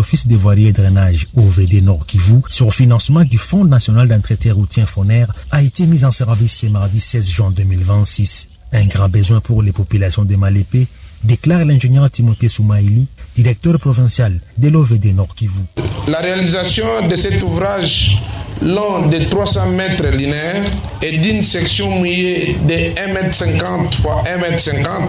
l'Office des voiries et drainage OVD Nord Kivu, sur financement du Fonds national d'entretien routier Foner, a été mise en service ce mardi 16 juin 2026. Un grand besoin pour les populations de Malépé, déclare l'ingénieur Timothée Soumaïli, directeur provincial de l'OVD Nord Kivu. La réalisation de cet ouvrage long de 300 mètres linéaires et d'une section mouillée de 1,50 m x 1,50 m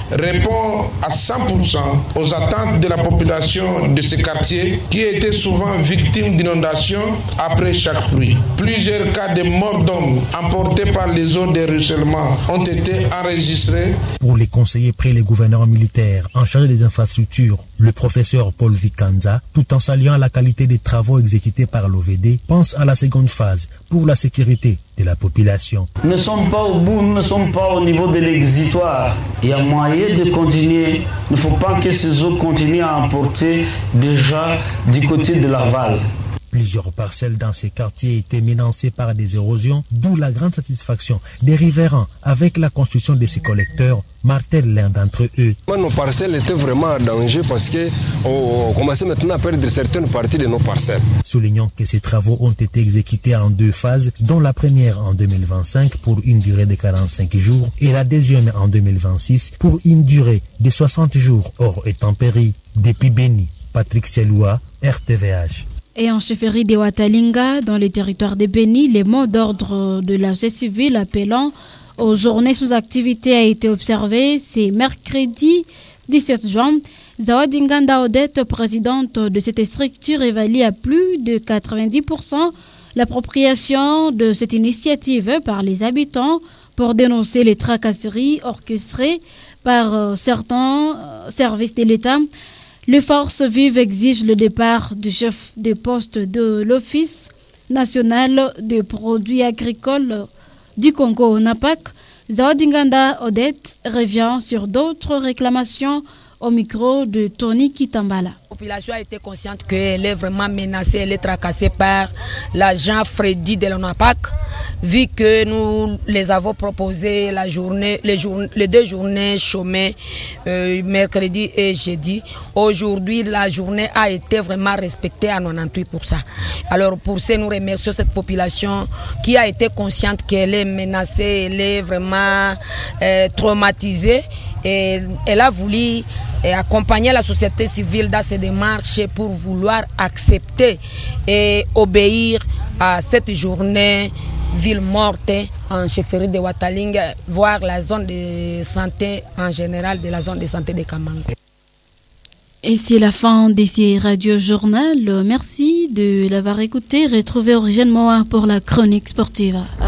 répond à 100% aux attentes de la population de ce quartier qui était souvent victime d'inondations après chaque pluie. Plusieurs cas de mort d'hommes emportés par les eaux de ruissellement ont été enregistrés. Pour les conseillers près les gouverneurs militaires en charge des infrastructures, le professeur Paul Vikanza, tout en saluant la qualité des travaux exécutés par l'OVD, pense à la seconde phase pour la sécurité de la population. Nous ne sommes pas au bout, nous ne sommes pas au niveau de l'exutoire. Il y a moyen de continuer. Il ne faut pas que ces eaux continuent à emporter déjà du côté de l'aval. Plusieurs parcelles dans ces quartiers étaient menacées par des érosions, d'où la grande satisfaction des riverains avec la construction de ces collecteurs, martèle l'un d'entre eux. Nos parcelles étaient vraiment en danger parce qu'on commençait maintenant à perdre certaines parties de nos parcelles. Soulignons que ces travaux ont été exécutés en deux phases, dont la première en 2025 pour une durée de 45 jours et la deuxième en 2026 pour une durée de 60 jours hors intempéries. Depuis Béni, Patrick Seloua, RTVH. Et en chefferie de Watalinga, dans le territoire de Béni, les mots d'ordre de la société civile appelant aux journées sous activité a été observé. C'est mercredi 17 juin. Zawadi Nganda Odette, présidente de cette structure, évalue à plus de 90% l'appropriation de cette initiative par les habitants pour dénoncer les tracasseries orchestrées par certains services de l'État. Les forces vives exigent le départ du chef de poste de l'Office national des produits agricoles du Congo, NAPAC. Zawadi Nganda Odette revient sur d'autres réclamations au micro de Tony Kitambala. La population a été consciente qu'elle est vraiment menacée, elle est tracassée par l'agent Freddy de l'ONAPAC, vu que nous les avons proposé les deux journées chômées, mercredi et jeudi. Aujourd'hui, la journée a été vraiment respectée à 98%. Alors pour ça, nous remercions cette population qui a été consciente qu'elle est menacée, elle est vraiment traumatisée. Et elle a voulu accompagner la société civile dans ses démarches pour vouloir accepter et obéir à cette journée ville morte en chefferie de Watalinga, voire la zone de santé en général de la zone de santé de Kamango. Et c'est la fin de ces radio-journal. Merci de l'avoir écouté. Retrouvez Origène Moa pour la chronique sportive.